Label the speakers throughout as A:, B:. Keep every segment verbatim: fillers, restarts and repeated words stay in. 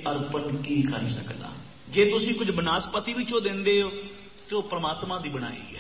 A: अर्पण की कर सकदा। जे तुसी कुछ बनस्पति विचों दिंदे हो तो परमात्मा दी बनाई है,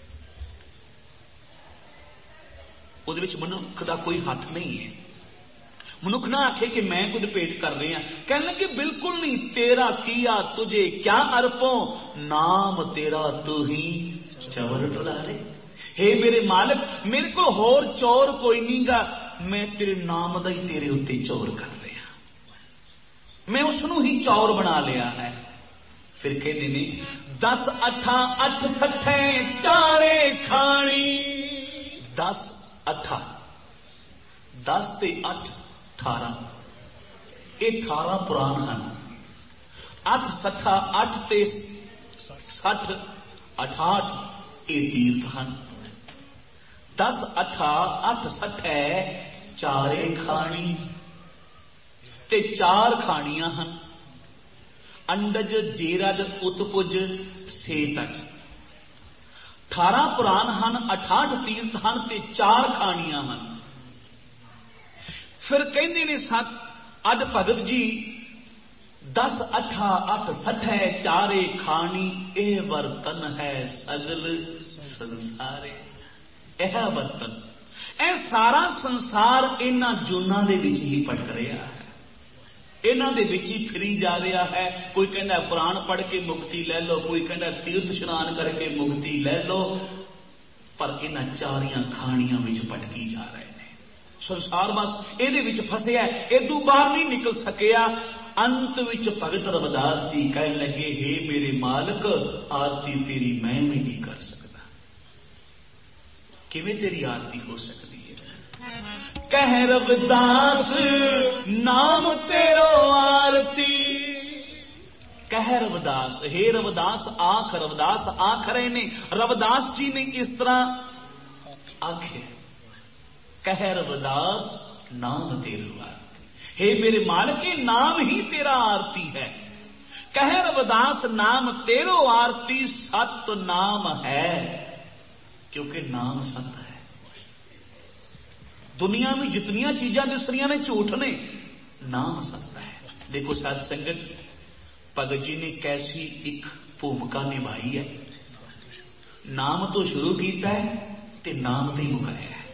A: उहदे विच मनुख दा कोई हथ नहीं है। मनुख ना आखे कि मैं कुछ भेंट कर रहा, कहने लगे बिल्कुल नहीं, तेरा किया तुझे क्या अर्पों, नाम तेरा तू ही चवर डुलारे। हे मेरे मालिक, मेरे को होर चौर कोई नहीं गा, मैं तेरे नाम दा ही तेरे उत्ते चौर कर रहा, मैं उसनू ही चौर बना लिया है। फिर कहते ने दस अठा अठ सठे चारे खानी। दस अठा, दस ते अठ अठारह, ये अठारह पुराण हैं। अठ सठा अठ ते सठ अठाठ ये तीर्थ हैं। दस अठा अठ सठे चारे खानी ते चार खानियां हैं, अंडज जेरज उत्पुज सेतज। अठारह पुराण हैं, अठाठ तीर्थ हैं ते चार खानियां हैं। फिर कहते ने सत अज भगत जी दस अठा अठ सठे चारे खानी, यह बर्तन है सगल संसारे। यह बर्तन, यह सारा संसार इन्हां जूनां दे विच ही भटक रहा है, इन्हां दे विच ही फिरी जा रहा है। कोई कहता पुराण पढ़ के मुक्ति ले लो, कोई कहता तीर्थ स्नान करके मुक्ति ले लो, पर इन्हां चारियां खानियां विच भटकी जा रहे हैं। संसार बस इहदे विच फसिया, इदू बाहर नहीं निकल सकिया। अंत विच भगत रविदास जी कहन लगे, हे मेरे मालिक, आरती तेरी मैं भी नहीं कर सकता। किवें तेरी आरती हो सकती है? कह रविदास नाम तेरो आरती। कह रविदास, हे रविदास आख, रविदास आख रहे ने। रविदास जी ने इस तरह आखे, कह रविदास नाम तेरो आरती। हे मेरे मालिक, नाम ही तेरा आरती है। कह रविदास नाम तेरो आरती, सत नाम है, क्योंकि नाम सत है। दुनिया में जितनियां चीजां दिस रही ने झूठ ने, नाम सत है। देखो साध संगत, भगत जी ने कैसी एक भूमिका निभाई है। नाम तो शुरू किया है ते नाम ते मुकाया है।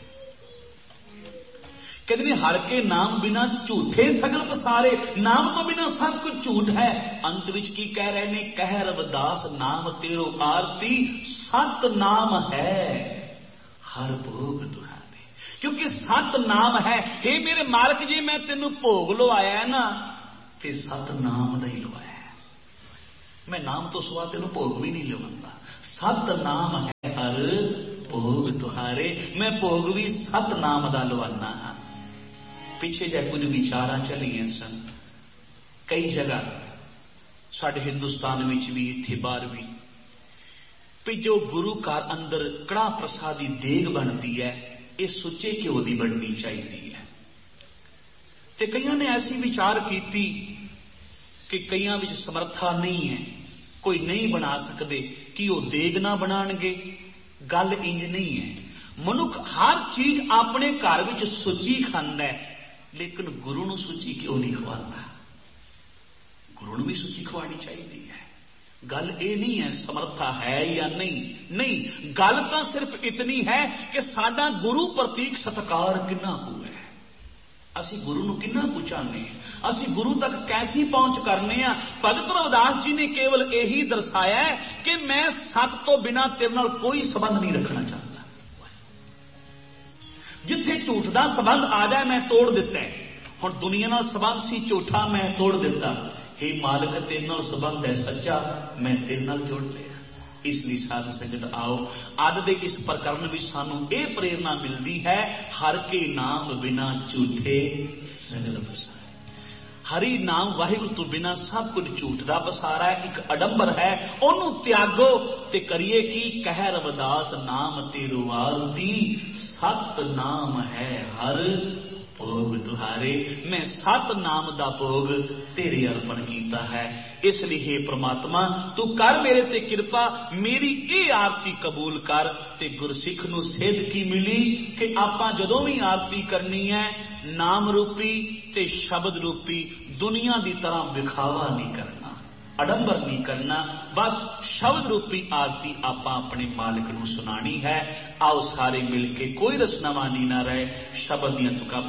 A: कहते हर के नाम बिना झूठे सगल पसारे, नाम तो बिना सब कुछ झूठ है। अंत विच की कह रहे ने, कह रविदास नाम तेरो आरती, सत नाम है हर भोग तुहारे। क्योंकि सत नाम है। हे मेरे मालिक जी, मैं तेनू भोग लवाया है ना, ते सत नाम दा ही लवाया है। मैं नाम तो सुआ तेनू भोग भी नहीं लवांगा। सत नाम है हर भोग तुहारे, मैं भोग भी सत नाम दा लवाना हाँ। पिछे जो कुछ विचार चलिए सन कई जगह साडे हिंदुस्तान में भी, इत्थे बाहर भी, भी जो गुरु घर अंदर कड़ा प्रसादी देग बनती है, ये सुच्चे घ्यो की बननी चाहिए है। ते कईयां ने ऐसी विचार की कि कईयां विच समर्था नहीं है, कोई नहीं बना सकते कि वो देग ना बनाणगे। गल इंज नहीं है। मनुख हर चीज अपने घर विच सुची खांदा है, लेकिन गुरु नूं सुची क्यों नहीं खवाता? गुरु नूं भी सुची खवानी चाहिए है। गल ये नहीं है समर्था है या नहीं, नहीं, गल तो सिर्फ इतनी है कि साडा गुरु प्रतीक सत्कार कितना हो है। असी गुरु नूं कितना कुछ चाहते हैं, असी गुरु तक कैसी पहुंच करने आ। भगत रविदास जी ने केवल यही दर्शाया है कि मैं सत तो बिना तेरे नाल कोई संबंध नहीं रखना चाहता। जिथे झूठ का संबंध आ जाए मैं तोड़ दिता है। हुण दुनिया नाल संबंध सी झूठा, मैं तोड़ दिता। हे मालिक, तेरे नाल संबंध है सच्चा, मैं तेरे नाल जोड़ लिया। इसलिए साध संगत आओ, अज दे इस प्रकरण में सानू ये प्रेरणा मिलती है, हर के नाम बिना झूठे सगल पसारे। हरि नाम वाहिगुरू तो बिना सब कुछ झूठ का पसारा है, एक अडंबर है। ओनू त्यागो ते करिए की, कह रविदास नाम तेरो आरती, सत नाम है हर भोग तुहारे। मैं सत नाम दा भोग तेरे अर्पण कीता है। इसलिए हे परमात्मा, तू कर मेरे ते कृपा, मेरी ये आरती कबूल कर। ते गुरसिख नूं सेध की मिली कि आपां जदों भी आरती करनी है नाम रूपी ते शब्द रूपी दुनिया की तरह विखावा नहीं करना, अडंबर नहीं करना। बस शब्द रूपी आरती आप अपने मालिक नूं सुनानी है। आओ सारे मिल के, कोई रसनामानी ना रहे, शब्द दियां तुकां